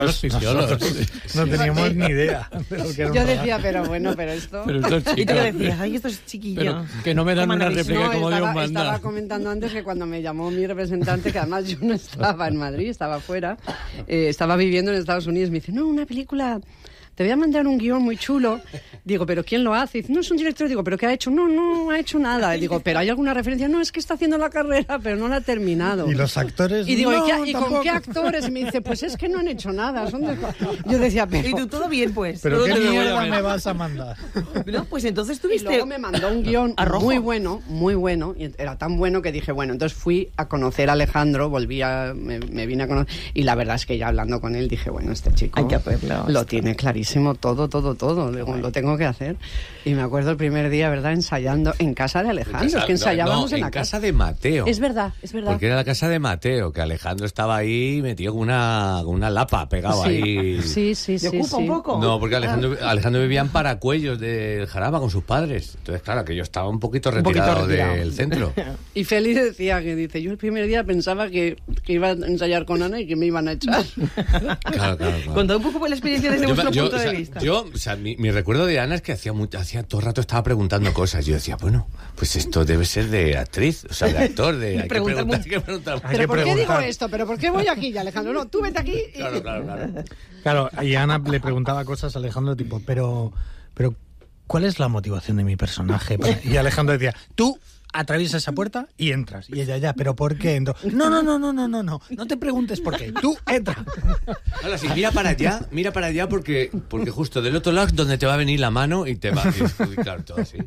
Los fisiólogos. No teníamos ni idea de lo que era. Yo decía, pero esto... Pero estos chicos, Y tú le decías, ay, estos chiquillos. pero que no me dan una réplica como Dios estaba manda. comentando antes que cuando me llamó mi representante, que además yo no estaba en Madrid, estaba fuera, estaba viviendo en Estados Unidos, me dice, no, una película... Te voy a mandar un guión muy chulo. Digo, ¿pero quién lo hace? Dice, no, es un director. Digo, ¿pero qué ha hecho? No ha hecho nada. Digo, ¿pero hay alguna referencia? No, es que está haciendo la carrera, pero no la ha terminado. ¿Y los actores? Y digo, no, ¿y con qué actores? Y me dice, pues es que no han hecho nada. Yo decía, pero... Y tú, todo bien, pues. ¿Pero Todo qué bien. mierda me vas a mandar? No, pues entonces Y tuviste... luego me mandó un guión muy bueno, y era tan bueno que dije, bueno, entonces fui a conocer a Alejandro, me vine a conocer, y la verdad es que ya hablando con él dije, bueno, este chico Hay que hacerlo. lo tiene clarísimo, todo, digo, lo tengo que hacer. Y me acuerdo el primer día, ¿verdad?, ensayando en casa de Alejandro, es que ensayábamos en la casa de Mateo. Es verdad. Porque era la casa de Mateo, que Alejandro estaba ahí metido con una lapa pegado ahí. Sí. ¿Te ocupa un poco? No, porque Alejandro vivía en Paracuellos del Jarama con sus padres. Entonces, claro, que yo estaba un poquito retirado del centro. Y Félix decía que dice, yo el primer día pensaba que iba a ensayar con Ana y que me iban a echar. Claro. Contad un poco por la experiencia desde vuestro punto de vista. Mi recuerdo de Ana es que hacía todo el rato estaba preguntando cosas. Yo decía, bueno, pues esto debe ser de actriz, o sea, de actor, hay que preguntar. ¿Pero por qué digo esto? ¿Pero por qué voy aquí ya, Alejandro? No, tú vete aquí. Claro, y Ana le preguntaba cosas a Alejandro tipo, pero ¿cuál es la motivación de mi personaje? Y Alejandro decía, tú atraviesas esa puerta y entras. Y ella, ya, ¿pero por qué entro? No te preguntes por qué, tú entra. Ahora sí, mira para allá porque justo del otro lado es donde te va a venir la mano y te va a claro, todo así.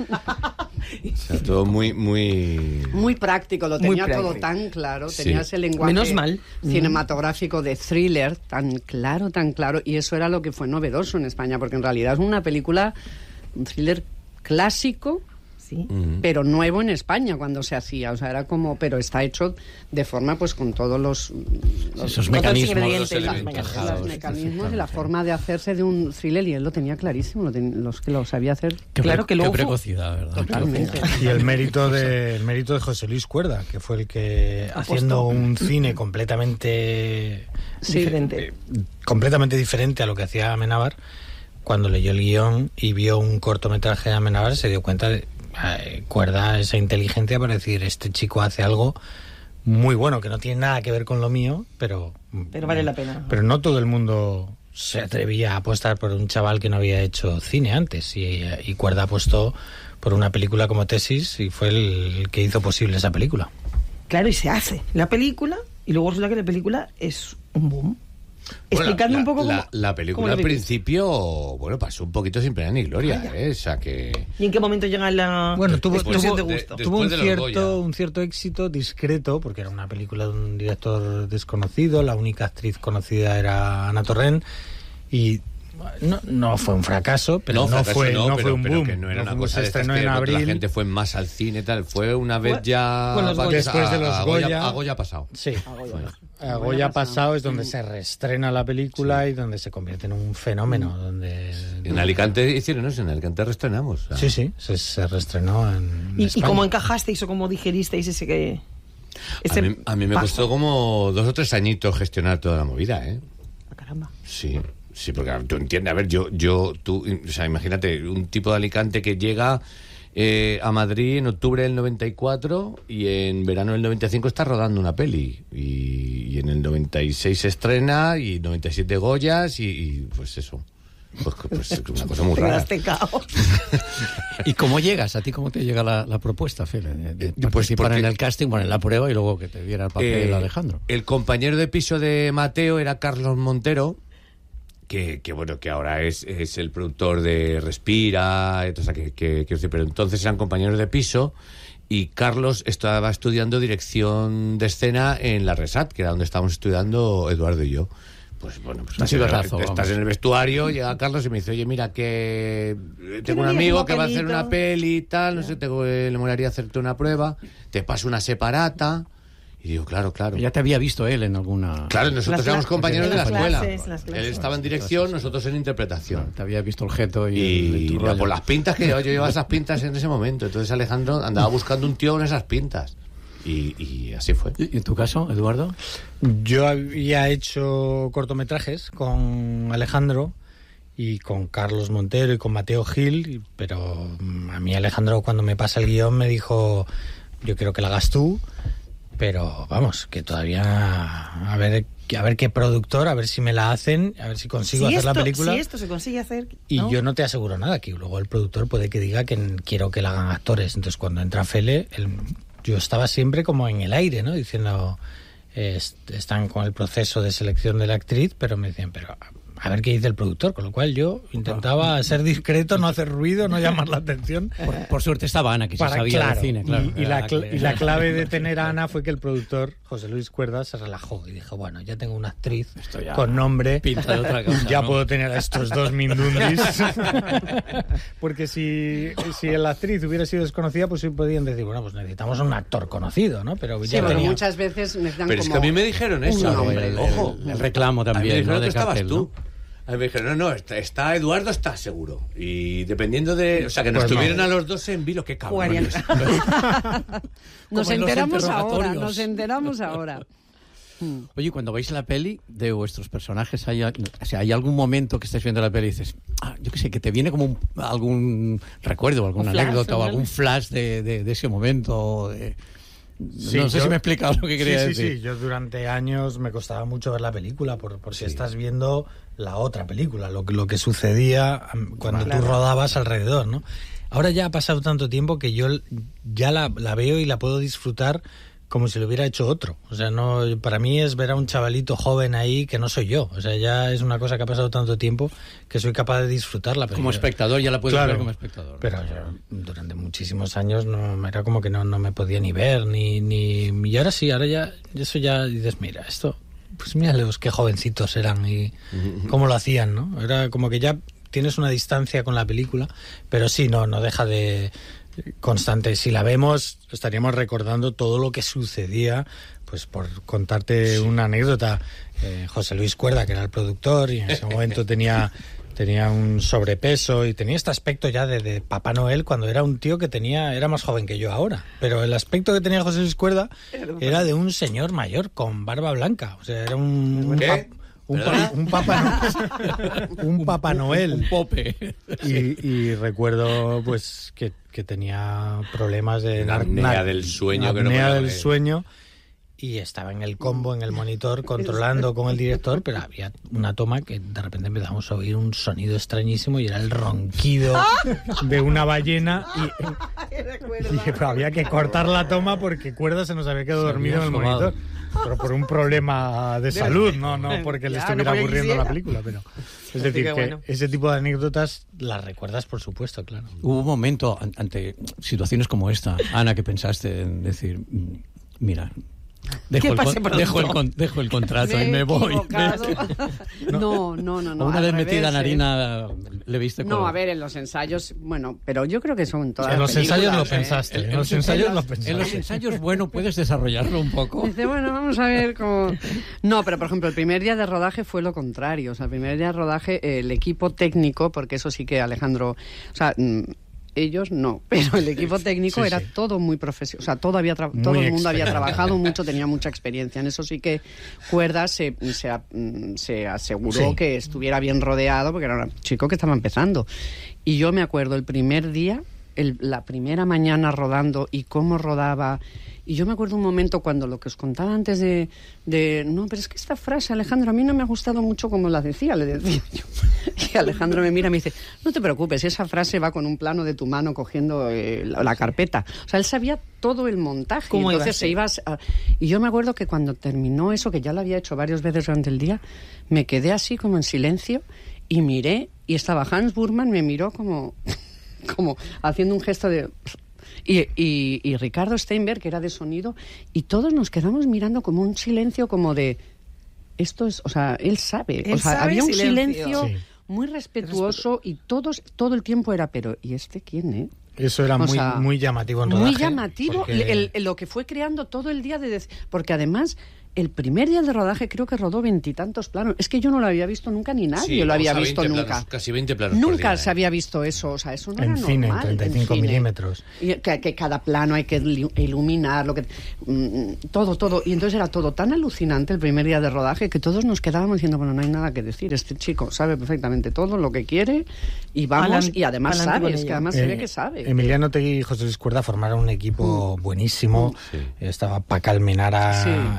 O sea, todo muy práctico, lo tenía todo tan claro, tenía ese lenguaje menos mal cinematográfico de thriller tan claro, y eso era lo que fue novedoso en España, porque en realidad es una película, un thriller clásico, sí, pero nuevo en España cuando se hacía, o sea, era como, pero está hecho de forma pues con todos esos mecanismos, los mecanismos y la forma de hacerse de un thriller, y él lo tenía clarísimo, los que lo sabía hacer. Claro que luego qué precocidad, ¿verdad? Totalmente. Y el mérito de José Luis Cuerda, que fue el que, haciendo un cine completamente diferente a lo que hacía Amenábar, cuando leyó el guión y vio un cortometraje de Amenábar, se dio cuenta de Cuerda esa inteligencia para decir, este chico hace algo muy bueno, que no tiene nada que ver con lo mío, pero vale la pena. Pero no todo el mundo se atrevía a apostar por un chaval que no había hecho cine antes, y Cuerda apostó por una película como Tesis y fue el que hizo posible esa película. Claro, y se hace la película y luego resulta que la película es un boom. Explicando un poco cómo... La película al principio, bueno, pasó un poquito sin pena ni gloria, o sea que... ¿Y en qué momento llega la... Bueno, tuvo un cierto éxito discreto, porque era una película de un director desconocido, la única actriz conocida era Ana Torrent, y no fue un fracaso, pero no fue un boom. Que no era una cosa de estas que la gente fue más al cine, tal, fue una vez ya... después de los Goya... A Goya pasado. Sí, a Goya pasado es donde se reestrena la película y donde se convierte en un fenómeno. En Alicante hicieron eso, en Alicante reestrenamos. Sí, se reestrenó en ¿Y España. cómo encajasteis o cómo digeristeis ese que...? A mí me costó como 2 o 3 añitos gestionar toda la movida, ¿eh? Caramba. Sí, porque tú entiendes, a ver, tú, o sea, imagínate, un tipo de Alicante que llega a Madrid en octubre del 94 y en verano del 95 está rodando una peli, y en el 96 se estrena, y 97 Goyas, y pues eso. Pues es una cosa muy rara. ¿Y cómo llegas? ¿A ti cómo te llega la propuesta, Fele? De participar en el casting, bueno, en la prueba, y luego que te diera el papel Alejandro. El compañero de piso de Mateo era Carlos Montero, que bueno, que ahora es el productor de Respira, o sea, pero entonces eran compañeros de piso, y Carlos estaba estudiando dirección de escena en la Resat, que era donde estábamos estudiando Eduardo y yo. Pues bueno, estás en el vestuario, llega Carlos y me dice, oye, mira, que tengo un amigo que va a hacer una peli y tal, no sé, le molaría hacerte una prueba, te paso una separata. Y digo, claro. Ya te había visto él en alguna... Claro, nosotros éramos compañeros de la escuela. Las clases. Él estaba en dirección, nosotros en interpretación. Claro, te había visto el jeto y por las pintas que yo llevaba esas pintas en ese momento. Entonces Alejandro andaba buscando un tío con esas pintas. Y así fue. ¿Y en tu caso, Eduardo? Yo había hecho cortometrajes con Alejandro y con Carlos Montero y con Mateo Gil, pero a mí Alejandro, cuando me pasa el guión, me dijo: yo quiero que la hagas tú, pero vamos, que todavía a ver qué productor, a ver si me la hacen, a ver si consigo hacer la película. Si esto se consigue hacer, ¿no? Y yo no te aseguro nada, que luego el productor puede que diga que quiero que la hagan actores. Entonces, cuando entra Fele, yo estaba siempre como en el aire, ¿no? Diciendo, están con el proceso de selección de la actriz, pero me decían, pero a ver qué dice el productor, con lo cual yo intentaba ser discreto, no hacer ruido, no llamar la atención. Por suerte estaba Ana, que se sabía de cine, claro. Y la clave de tener a Ana fue que el productor, José Luis Cuerda, se relajó y dijo, bueno, ya tengo una actriz con nombre, pinta de otra cosa, ya ¿no? Puedo tener a estos dos mindundis. Porque si la actriz hubiera sido desconocida, pues sí podían decir, bueno, pues necesitamos un actor conocido, ¿no? Pero sí, pero muchas veces necesitan pero como... es que a mí me dijeron eso. Ojo, el reclamo también. A mí me dijeron, ¿no? que estabas cartel, tú. ¿no? A mí me dijeron, no, está Eduardo, está seguro. Y dependiendo de... O sea, que nos Pues tuvieran a los dos en vilo, qué cabrones. Nos enteramos ahora. Oye, cuando veis la peli de vuestros personajes, ¿hay algún momento que estáis viendo la peli y dices, yo qué sé, que te viene como algún recuerdo, alguna anécdota o algún flash de ese momento? Sí, no sé si me he explicado lo que quería decir. Sí, yo durante años me costaba mucho ver la película por si estás viendo la otra película, lo que sucedía cuando tú rodabas alrededor, ¿no? Ahora ya ha pasado tanto tiempo que yo ya la veo y la puedo disfrutar como si lo hubiera hecho otro. O sea, no, para mí es ver a un chavalito joven ahí que no soy yo. O sea, ya es una cosa que ha pasado tanto tiempo que soy capaz de disfrutarla. Como espectador ya la puedes ver como espectador. Pero yo, durante muchísimos años era como que no me podía ni ver, y ahora sí, ahora ya, eso ya dices, mira, esto, pues míralos qué jovencitos eran y cómo lo hacían, ¿no? Era como que ya tienes una distancia con la película, pero sí, no deja de... constante. Si la vemos, estaríamos recordando todo lo que sucedía. Pues por contarte una anécdota, José Luis Cuerda, que era el productor, y en ese momento tenía un sobrepeso y tenía este aspecto ya de Papá Noel, cuando era un tío que era más joven que yo ahora. Pero el aspecto que tenía José Luis Cuerda era de un señor mayor con barba blanca. O sea, era un Papá Noel. Un pope. Y recuerdo pues que tenía problemas de apnea del sueño. Apnea del sueño. Y estaba en el combo, en el monitor, controlando con el director, pero había una toma que de repente empezamos a oír un sonido extrañísimo y era el ronquido de una ballena y pero había que cortar la toma porque Cuerda se nos había quedado dormido en el monitor. Pero por un problema de salud, no porque le estuviera aburriendo la película. Pero es decir, que ese tipo de anécdotas las recuerdas, por supuesto, claro. Hubo un momento ante situaciones como esta, Ana, que pensaste en decir, mira... Dejo el contrato y me voy. No. Una vez metida en harina, ¿le viste? No, a ver, en los ensayos, bueno, pero yo creo que son todas en los ensayos lo pensaste. pensaste. En los ensayos lo pensaste. En los ensayos, bueno, puedes desarrollarlo un poco. Dice, bueno, vamos a ver cómo... No, pero por ejemplo, el primer día de rodaje fue lo contrario. O sea, el primer día de rodaje, el equipo técnico, porque eso sí que Alejandro... O sea... Ellos no, pero el equipo técnico era todo muy profesional, o sea, todo el mundo había trabajado mucho, tenía mucha experiencia. En eso sí que Cuerda se aseguró que estuviera bien rodeado, porque era un chico que estaba empezando. Y yo me acuerdo el primer día, la primera mañana rodando y cómo rodaba. Y yo me acuerdo un momento cuando lo que os contaba antes de no, pero es que esta frase, Alejandro, a mí no me ha gustado mucho como la decía, le decía yo. Y Alejandro me mira y me dice, no te preocupes, esa frase va con un plano de tu mano cogiendo la carpeta. O sea, él sabía todo el montaje. ¿Cómo entonces se iba y yo me acuerdo que cuando terminó eso, que ya lo había hecho varias veces durante el día, me quedé así como en silencio y miré, y estaba Hans Burman, me miró como haciendo un gesto de... Y Ricardo Steinberg, que era de sonido, y todos nos quedamos mirando como un silencio como de... Esto es... O sea, él sabe. Había un silencio muy respetuoso y todo el tiempo era, pero ¿y este quién, eh? Eso era muy llamativo en rodaje. Muy llamativo, porque... lo que fue creando todo el día porque además El primer día de rodaje creo que rodó 20 y tantos planos. Es que yo no lo había visto nunca, ni nadie lo había visto nunca. Planos, casi 20 planos nunca por día, se había visto eso. O sea, eso no en era cine, normal. 35 milímetros. Y que cada plano hay que iluminar, todo. Y entonces era todo tan alucinante el primer día de rodaje que todos nos quedábamos diciendo, bueno, no hay nada que decir. Este chico sabe perfectamente todo lo que quiere y vamos, y además sabe, es que además se ve que sabe. Emiliano Otegui y José Luis Cuerda formaron un equipo buenísimo. Sí. Estaba Paca Almenara,